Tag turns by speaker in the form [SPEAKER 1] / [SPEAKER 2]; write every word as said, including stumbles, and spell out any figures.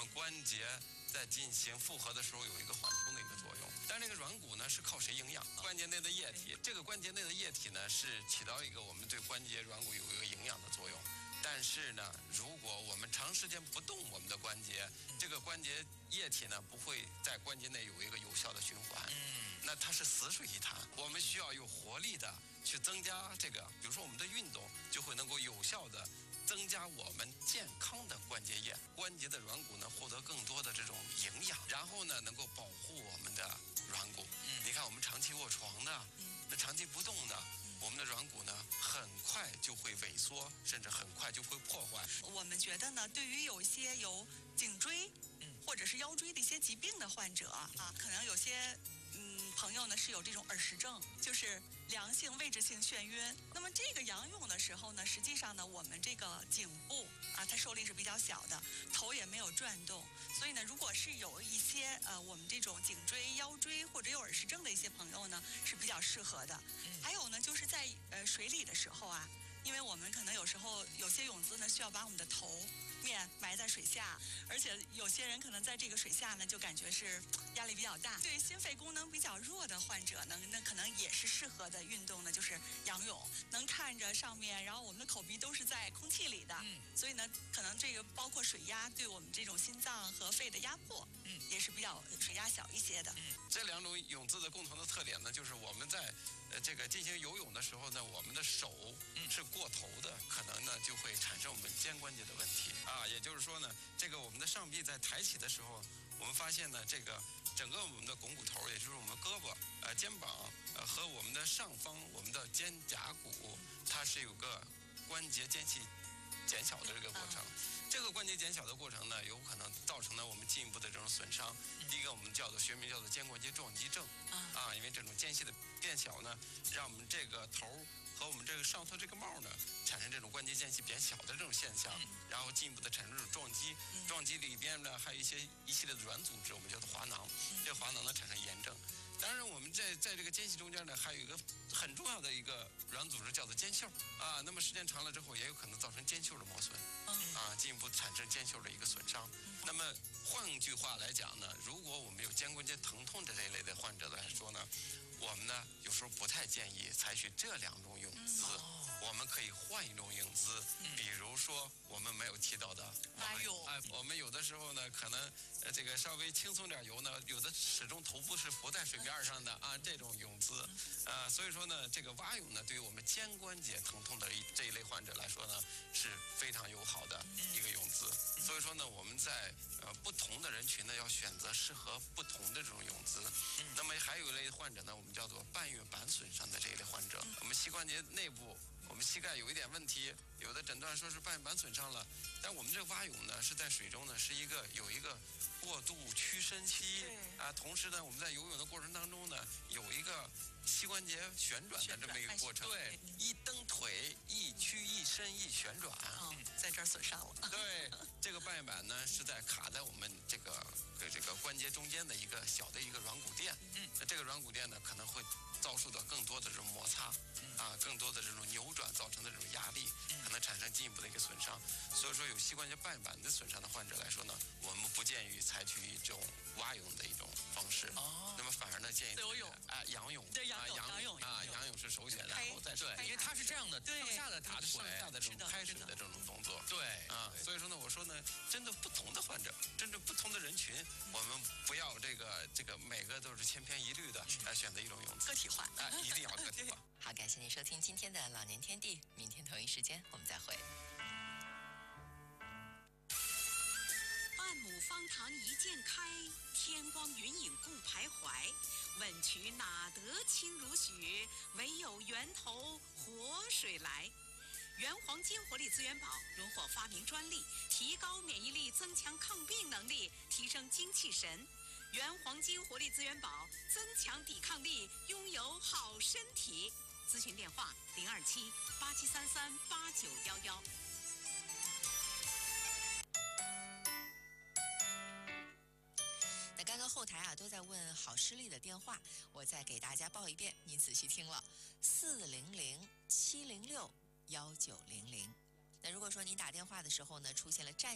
[SPEAKER 1] 关节在进行复合的时候有一个缓冲的一个作用。但是这个软骨呢是靠谁营养？关节内的液体，这个关节内的液体呢是起到一个我们对关节软骨有一个营养的作用。但是呢，如果我们长时间不动我们的关节，这个关节液体呢不会在关节内有一个有效的循环，那它是死水一潭。我们需要有活力的去增加这个，比如说我们的运动就会能够有效的增加我们健康的关节液，关节的软骨呢获得更多的这种营养，然后呢能够保护我们的软骨。你看我们长期卧床的，那长期不动的，我们的软骨呢很快就会萎缩，甚至很快就会破坏。
[SPEAKER 2] 我们觉得呢，对于有一些有颈椎或者是腰椎的一些疾病的患者啊，可能有些嗯朋友呢是有这种耳石症，就是良性位置性眩晕。那么这个仰泳的时候呢，实际上呢，我们这个颈部啊，它受力是比较小的，头也没有转动，所以呢，如果是有一些呃我们这种颈椎、腰椎或者有耳石症的一些朋友呢，是比较适合的。还有呢，就是在呃水里的时候啊，因为我们可能有时候有些泳姿呢需要把我们的头面埋在水下，而且有些人可能在这个水下呢就感觉是压力比较大。对于心肺功能比较弱的患者呢，那可能也是适合的运动呢，就是仰泳，能看着上面，然后我们的口鼻都是在空气里的，嗯，所以呢，可能这个包括水压对我们这种心脏和肺的压迫，嗯，也是比较水压小一些的。嗯，
[SPEAKER 1] 这两种泳姿的共同的特点呢，就是我们在呃这个进行游泳的时候呢，我们的手是过头的，可能呢就会产生我们肩关节的问题啊。也就是说呢，这个我们的上臂在抬起的时候，我们发现呢，这个整个我们的肱骨头，也就是我们胳膊、呃肩膀呃和我们的上方我们的肩胛骨，它是有个关节间隙减小的这个过程。这个关节减小的过程呢，有可能造成了我们进一步的这种损伤。第一个我们叫做学名叫做肩关节撞击症啊，因为这种间隙的变小呢，让我们这个头和我们这个上头这个帽呢，产生这种关节间隙变小的这种现象，然后进一步的产生这种撞击。撞击里边呢，还有一些一系列的软组织，我们叫做滑囊。这个滑囊呢产生炎症。当然，我们在在这个间隙中间呢，还有一个很重要的一个软组织叫做肩袖啊。那么时间长了之后，也有可能造成肩袖的磨损啊，进一步产生肩袖的一个损伤。那么换句话来讲呢，如果我们有肩关节疼痛的这一类的患者来说呢，我们呢有时候不太建议采取这两种泳姿，我们可以换一种泳姿，比如说我们没有提到的蛙泳。哎，我们有的时候呢，可能呃这个稍微轻松点游呢，有的始终头部是浮在水面上的啊，这种泳姿，呃，所以说呢，这个蛙泳呢，对于我们肩关节疼痛的这一类患者来说呢，是非常友好的一个泳姿。所以说呢，我们在呃不同的人群呢，要选择适合不同的这种泳姿。那么还有一类患者呢，我们叫做半月板损伤的这一类患者，我们膝关节内部，我们膝盖有一点问题，有的诊断说是半月板损伤了，但我们这个蛙泳呢是在水中呢是一个有一个过度屈伸期啊，同时呢我们在游泳的过程当中呢有一个膝关节旋转的这么一个过程，对，一蹬腿一屈一伸一旋转，
[SPEAKER 2] 嗯，在这儿损伤了。
[SPEAKER 1] 对，这个半月板呢是在卡在我们这个这个关节中间的一个小的一个软骨垫，嗯，那这个软骨垫呢可能会遭受到更多的这种摩擦，啊，更多的这种扭转造成的这种压力，可能产生进一步的一个损伤。所以说，有膝关节半月板的损伤的患者来说呢，我们不建议采取一种蛙泳的一种方式。哦，那么反而呢，建议
[SPEAKER 2] 游泳
[SPEAKER 1] 啊，仰泳，
[SPEAKER 2] 对，仰泳，仰泳
[SPEAKER 1] 啊，仰泳是首选，然后再
[SPEAKER 3] 对，因为它是这样的，上下的打腿，
[SPEAKER 1] 上下的这种开水的这种动作。
[SPEAKER 3] 对
[SPEAKER 1] 啊，所以说呢，我说呢，针对不同的患者，针对不同的人群，我们不要这个这个每个都是千篇一律的来选择一种泳姿，
[SPEAKER 2] 个体化，
[SPEAKER 1] 啊，一定要个体化。
[SPEAKER 4] 好，感谢您收听今天的老年天地，明天同一时间我们再会。
[SPEAKER 5] 半亩方塘一鉴开，天光云影共徘徊。问渠哪得清如许？唯有源头活水来。原黄金活力资源宝荣获发明专利，提高免疫力，增强抗病能力，提升精气神。原黄金活力资源宝增强抵抗力，拥有好身体。咨询电话零二七八七三三八九幺幺。
[SPEAKER 4] 那刚刚后台啊都在问好视力的电话，我再给大家报一遍，您仔细听了：四零零七零六幺九零零。那如果说您打电话的时候呢，出现了占